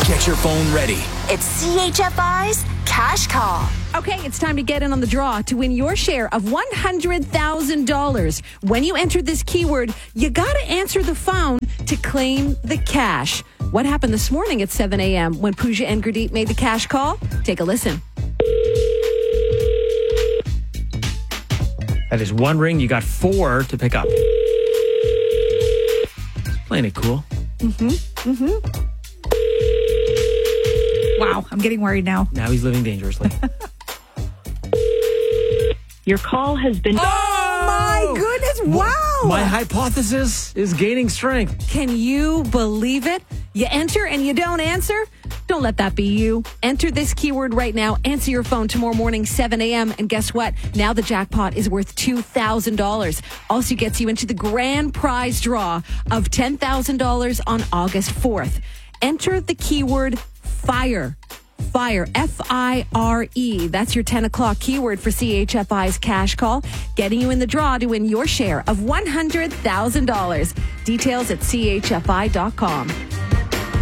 Get your phone ready. It's CHFI's Cash Call. Okay, it's time to get in on the draw to win your share of $100,000. When you enter this keyword, you got to answer the phone to claim the cash. What happened this morning at 7 a.m. when Pooja and Gurdeep made the cash call? Take a listen. That is one ring. You got 4 to pick up. Playing it cool. Wow, I'm getting worried now. Now he's living dangerously. Your call has been... Oh my goodness, wow. My hypothesis is gaining strength. Can you believe it? You enter and you don't answer? Don't let that be you. Enter this keyword right now. Answer your phone tomorrow morning, 7 a.m. And guess what? Now the jackpot is worth $2,000. Also gets you into the grand prize draw of $10,000 on August 4th. Enter the keyword FIRE. FIRE, F-I-R-E. That's your 10 o'clock keyword for CHFI's cash call, getting you in the draw to win your share of $100,000. Details at chfi.com.